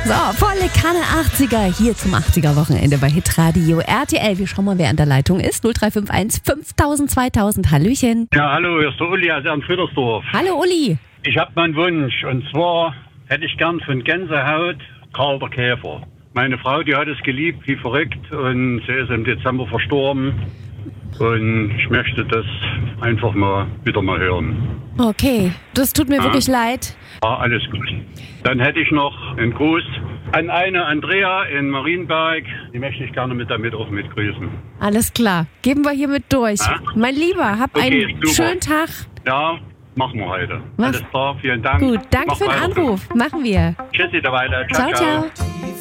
So, volle Kanne 80er hier zum 80er-Wochenende bei Hitradio RTL. Wir schauen mal, wer an der Leitung ist. 0351 5000 2000. Hallöchen. Ja, hallo, hier ist der Uli aus Ernst-Friedersdorf. Hallo Uli. Ich habe mal einen Wunsch, und zwar hätte ich gern von Gänsehaut Karl der Käfer. Meine Frau, die hat es geliebt wie verrückt und sie ist im Dezember verstorben. Und ich möchte das einfach mal wieder mal hören. Okay, das tut mir wirklich leid. Ja, alles gut. Dann hätte ich noch einen Gruß an eine Andrea in Marienberg. Die möchte ich gerne damit auch mitgrüßen. Alles klar, geben wir hiermit durch. Ja? Mein Lieber, hab Okay, einen super. schönen Tag. Ja, machen wir heute. Was? Alles klar, vielen Dank. Gut, danke Mach für den weiter. Anruf. Machen wir. Tschüssi, dabei. Ciao, ciao.